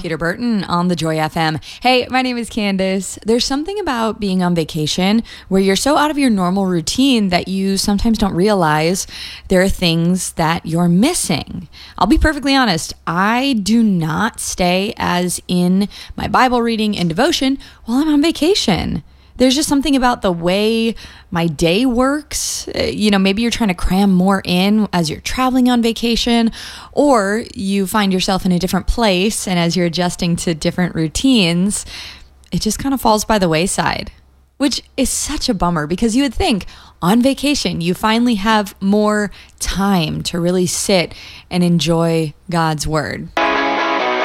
Peter Burton on the Joy FM. Hey, my name is Candace. There's something about being on vacation where you're so out of your normal routine that you sometimes don't realize there are things that you're missing. I'll be perfectly honest, I do not stay as in my Bible reading and devotion while I'm on vacation. There's just something about the way my day works. Maybe you're trying to cram more in as you're traveling on vacation, or you find yourself in a different place, and as you're adjusting to different routines, it just kind of falls by the wayside, which is such a bummer because you would think on vacation, you finally have more time to really sit and enjoy God's word.